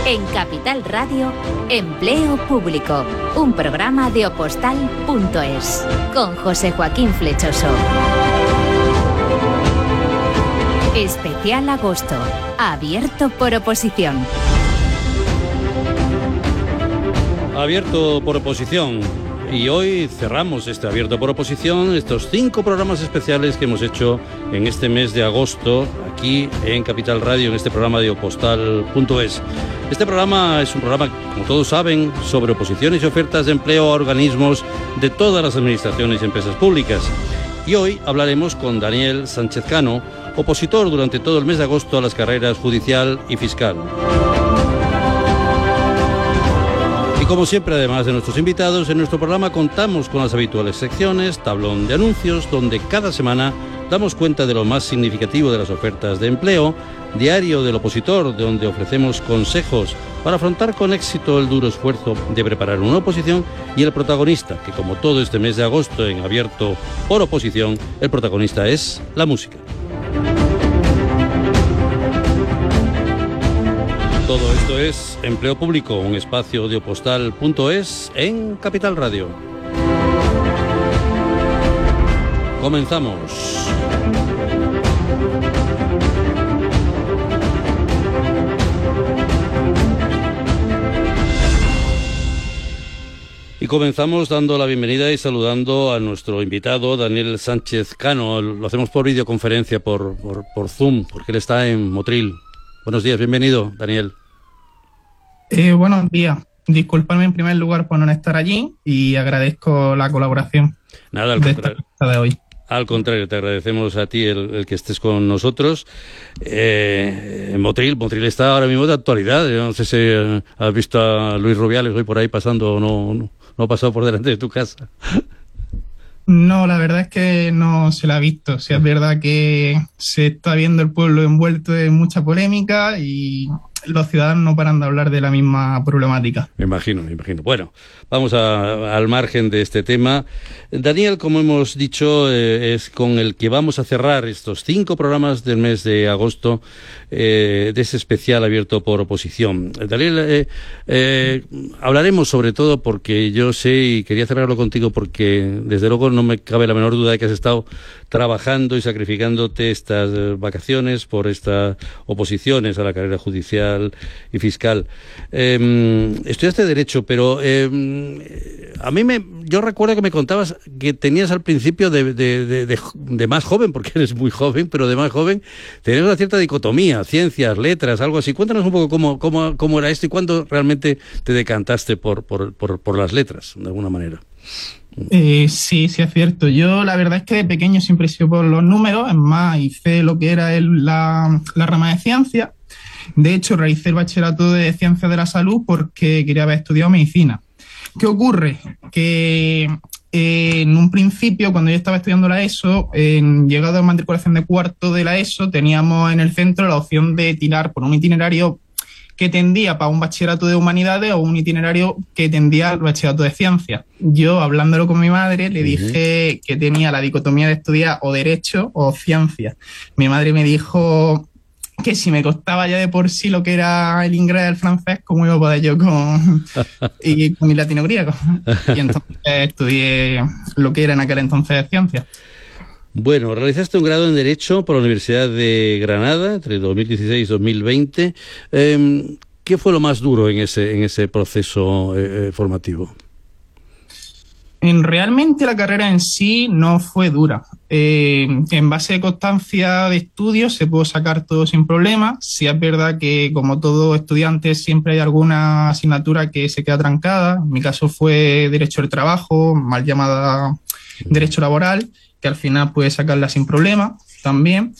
En Capital Radio, Empleo Público, un programa de Opostal.es, con José Joaquín Flechoso. Especial agosto, abierto por oposición. Abierto por oposición. Y hoy cerramos este abierto por oposición, estos 5 programas especiales que hemos hecho en este mes de agosto, aquí en Capital Radio, en este programa de Opostal.es. Este programa es un programa, como todos saben, sobre oposiciones y ofertas de empleo a organismos de todas las administraciones y empresas públicas. Y hoy hablaremos con Daniel Sánchez Cano, opositor durante todo el mes de agosto a las carreras judicial y fiscal. Como siempre, además de nuestros invitados, en nuestro programa contamos con las habituales secciones, tablón de anuncios, donde cada semana damos cuenta de lo más significativo de las ofertas de empleo, diario del opositor, donde ofrecemos consejos para afrontar con éxito el duro esfuerzo de preparar una oposición, y el protagonista, que como todo este mes de agosto en abierto por oposición, el protagonista es la música. Todo esto es Empleo Público, un espacio de Opostal.es en Capital Radio. Comenzamos. Y comenzamos dando la bienvenida y saludando a nuestro invitado, Daniel Sánchez Cano. Lo hacemos por videoconferencia, por Zoom, porque él está en Motril. Buenos días, bienvenido, Daniel. Buenos días. Disculpadme en primer lugar por no estar allí y agradezco la colaboración. Nada, al contrario. De hoy. Al contrario, te agradecemos a ti el que estés con nosotros. Motril está ahora mismo de actualidad. Yo no sé si has visto a Luis Rubiales hoy por ahí pasando o no ha pasado por delante de tu casa. No, la verdad es que no se la ha visto. Sí, es verdad que se está viendo el pueblo envuelto en mucha polémica y los ciudadanos no paran de hablar de la misma problemática. Me imagino. Bueno, vamos al margen de este tema. Daniel, como hemos dicho, es con el que vamos a cerrar estos 5 programas del mes de agosto de ese especial abierto por oposición. Daniel, hablaremos sobre todo porque yo sé, y quería cerrarlo contigo porque desde luego no me cabe la menor duda de que has estado trabajando y sacrificándote estas vacaciones por estas oposiciones a la carrera judicial y fiscal. Estudiaste Derecho, pero yo recuerdo que me contabas que tenías al principio de más joven, porque eres muy joven, pero de más joven, tenías una cierta dicotomía, ciencias, letras, algo así. Cuéntanos un poco cómo era esto y cuándo realmente te decantaste por las letras, de alguna manera. Sí, es cierto. Yo la verdad es que de pequeño siempre he sido por los números, es más, hice lo que era la rama de ciencia. De hecho, realicé el bachillerato de Ciencias de la Salud porque quería haber estudiado medicina. ¿Qué ocurre? Que en un principio, cuando yo estaba estudiando la ESO, llegado a matriculación de cuarto de la ESO, teníamos en el centro la opción de tirar por un itinerario que tendía para un bachillerato de humanidades o un itinerario que tendía al bachillerato de ciencias. Yo, hablándolo con mi madre, le dije que tenía la dicotomía de estudiar o Derecho o Ciencias. Mi madre me dijo que si me costaba ya de por sí lo que era el inglés y el francés, ¿cómo iba a poder yo con mi latino-griego? Y entonces estudié lo que era en aquel entonces Ciencias. Bueno, realizaste un grado en Derecho por la Universidad de Granada entre 2016 y 2020. ¿Qué fue lo más duro en ese proceso formativo? Realmente la carrera en sí no fue dura. En base de constancia de estudios se pudo sacar todo sin problema. Sí es verdad que, como todo estudiante, siempre hay alguna asignatura que se queda trancada. En mi caso fue Derecho del Trabajo, mal llamada Derecho Laboral, que al final pude sacarla sin problema también.